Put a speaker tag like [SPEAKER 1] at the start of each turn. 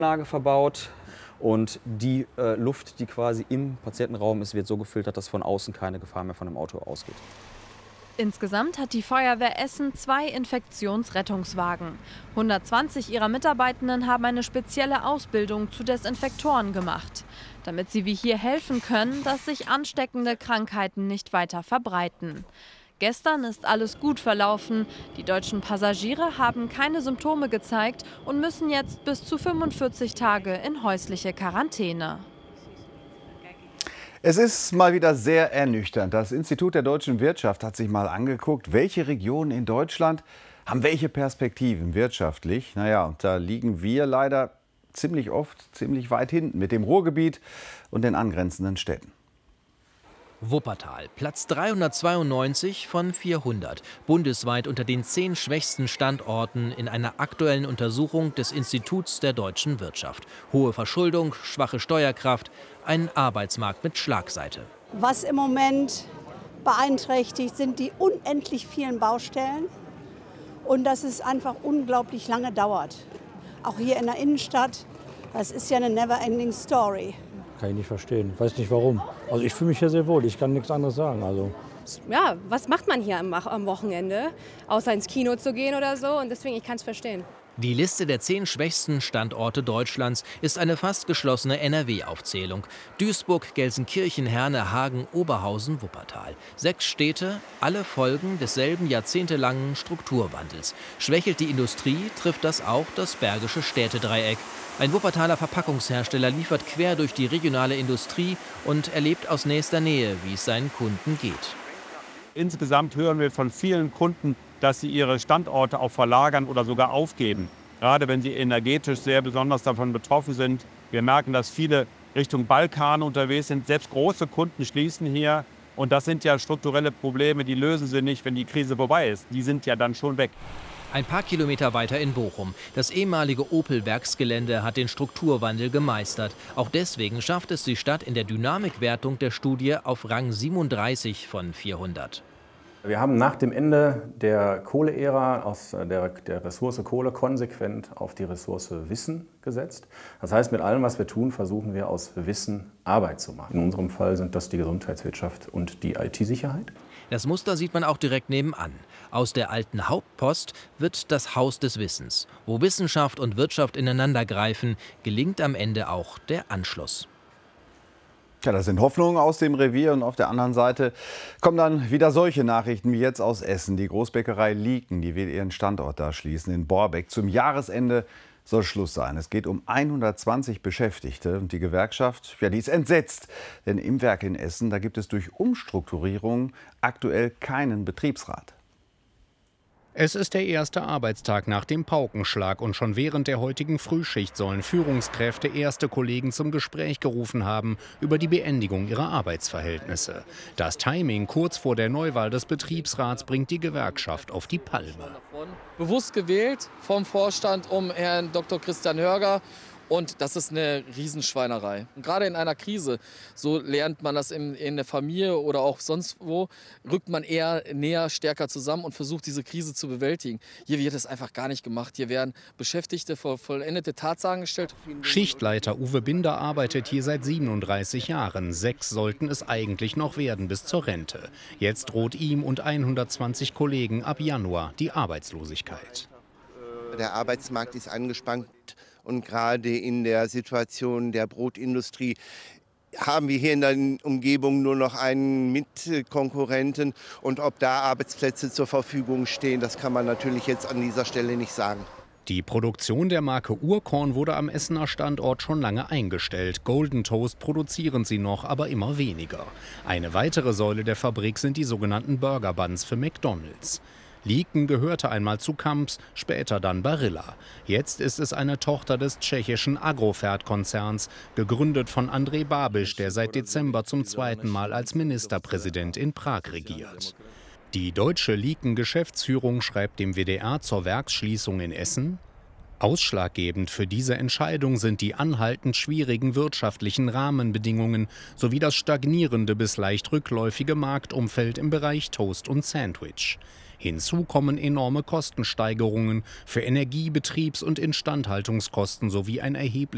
[SPEAKER 1] Anlage verbaut. Und die Luft, die quasi im Patientenraum ist, wird so gefiltert, dass von außen keine Gefahr mehr von dem Auto ausgeht.
[SPEAKER 2] Insgesamt hat die Feuerwehr Essen 2 Infektionsrettungswagen. 120 ihrer Mitarbeitenden haben eine spezielle Ausbildung zu Desinfektoren gemacht, damit sie wie hier helfen können, dass sich ansteckende Krankheiten nicht weiter verbreiten. Gestern ist alles gut verlaufen. Die deutschen Passagiere haben keine Symptome gezeigt und müssen jetzt bis zu 45 Tage in häusliche Quarantäne.
[SPEAKER 3] Es ist mal wieder sehr ernüchternd. Das Institut der deutschen Wirtschaft hat sich mal angeguckt, welche Regionen in Deutschland haben welche Perspektiven wirtschaftlich. Naja, und da liegen wir leider ziemlich oft ziemlich weit hinten mit dem Ruhrgebiet und den angrenzenden Städten.
[SPEAKER 4] Wuppertal, Platz 392 von 400, bundesweit unter den 10 schwächsten Standorten in einer aktuellen Untersuchung des Instituts der deutschen Wirtschaft. Hohe Verschuldung, schwache Steuerkraft, ein Arbeitsmarkt mit Schlagseite.
[SPEAKER 5] Was im Moment beeinträchtigt, sind die unendlich vielen Baustellen und dass es einfach unglaublich lange dauert. Auch hier in der Innenstadt, das ist ja eine never-ending story.
[SPEAKER 6] Kann ich nicht verstehen. Weiß nicht warum. Also ich fühle mich hier sehr wohl. Ich kann nichts anderes sagen. Also.
[SPEAKER 7] Ja, was macht man hier am Wochenende? Außer ins Kino zu gehen oder so. Und deswegen, ich kann es verstehen.
[SPEAKER 4] Die Liste der 10 schwächsten Standorte Deutschlands ist eine fast geschlossene NRW-Aufzählung. Duisburg, Gelsenkirchen, Herne, Hagen, Oberhausen, Wuppertal. 6 Städte, alle Folgen desselben jahrzehntelangen Strukturwandels. Schwächelt die Industrie, trifft das auch das Bergische Städtedreieck. Ein Wuppertaler Verpackungshersteller liefert quer durch die regionale Industrie und erlebt aus nächster Nähe, wie es seinen Kunden geht.
[SPEAKER 8] Insgesamt hören wir von vielen Kunden, dass sie ihre Standorte auch verlagern oder sogar aufgeben. Gerade wenn sie energetisch sehr besonders davon betroffen sind. Wir merken, dass viele Richtung Balkan unterwegs sind. Selbst große Kunden schließen hier. Und das sind ja strukturelle Probleme, die lösen sie nicht, wenn die Krise vorbei ist. Die sind ja dann schon weg.
[SPEAKER 4] Ein paar Kilometer weiter in Bochum. Das ehemalige Opel-Werksgelände hat den Strukturwandel gemeistert. Auch deswegen schafft es die Stadt in der Dynamikwertung der Studie auf Rang 37 von 400.
[SPEAKER 9] Wir haben nach dem Ende der Kohleära aus der Ressource Kohle konsequent auf die Ressource Wissen gesetzt. Das heißt, mit allem, was wir tun, versuchen wir aus Wissen Arbeit zu machen. In unserem Fall sind das die Gesundheitswirtschaft und die IT-Sicherheit.
[SPEAKER 4] Das Muster sieht man auch direkt nebenan. Aus der alten Hauptpost wird das Haus des Wissens. Wo Wissenschaft und Wirtschaft ineinandergreifen, gelingt am Ende auch der Anschluss.
[SPEAKER 3] Ja, das sind Hoffnungen aus dem Revier und auf der anderen Seite kommen dann wieder solche Nachrichten wie jetzt aus Essen. Die Großbäckerei Lieken, die will ihren Standort da schließen in Borbeck. Zum Jahresende soll Schluss sein. Es geht um 120 Beschäftigte und die Gewerkschaft, ja, die ist entsetzt. Denn im Werk in Essen, da gibt es durch Umstrukturierung aktuell keinen Betriebsrat.
[SPEAKER 10] Es ist der erste Arbeitstag nach dem Paukenschlag und schon während der heutigen Frühschicht sollen Führungskräfte erste Kollegen zum Gespräch gerufen haben über die Beendigung ihrer Arbeitsverhältnisse. Das Timing kurz vor der Neuwahl des Betriebsrats bringt die Gewerkschaft auf die Palme.
[SPEAKER 11] Bewusst gewählt vom Vorstand um Herrn Dr. Christian Hörger. Und das ist eine Riesenschweinerei. Und gerade in einer Krise, so lernt man das in der Familie oder auch sonst wo, rückt man eher näher, stärker zusammen und versucht, diese Krise zu bewältigen. Hier wird es einfach gar nicht gemacht. Hier werden Beschäftigte vor vollendete Tatsachen gestellt.
[SPEAKER 10] Schichtleiter Uwe Binder arbeitet hier seit 37 Jahren. 6 sollten es eigentlich noch werden bis zur Rente. Jetzt droht ihm und 120 Kollegen ab Januar die Arbeitslosigkeit.
[SPEAKER 12] Der Arbeitsmarkt ist angespannt. Und gerade in der Situation der Brotindustrie haben wir hier in der Umgebung nur noch einen Mitkonkurrenten. Und ob da Arbeitsplätze zur Verfügung stehen, das kann man natürlich jetzt an dieser Stelle nicht sagen.
[SPEAKER 10] Die Produktion der Marke Urkorn wurde am Essener Standort schon lange eingestellt. Golden Toast produzieren sie noch, aber immer weniger. Eine weitere Säule der Fabrik sind die sogenannten Burger Buns für McDonald's. Lieken gehörte einmal zu Kamps, später dann Barilla. Jetzt ist es eine Tochter des tschechischen Agrofert-Konzerns, gegründet von Andrej Babiš, der seit Dezember zum 2. Mal als Ministerpräsident in Prag regiert. Die deutsche Lieken-Geschäftsführung schreibt dem WDR zur Werksschließung in Essen: Ausschlaggebend für diese Entscheidung sind die anhaltend schwierigen wirtschaftlichen Rahmenbedingungen sowie das stagnierende bis leicht rückläufige Marktumfeld im Bereich Toast und Sandwich. Hinzu kommen enorme Kostensteigerungen für Energie-, Betriebs- und Instandhaltungskosten sowie ein erhebliches